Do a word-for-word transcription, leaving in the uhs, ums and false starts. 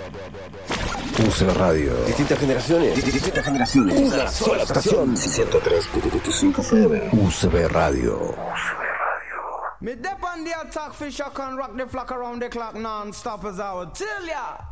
U C B Radio. Distintas generaciones. Distintas generaciones. Una sola estación. ciento tres punto cinco F M. U C B Radio. Me dep on the attack, fish I can rock the flock around the clock non-stop as I would tell ya.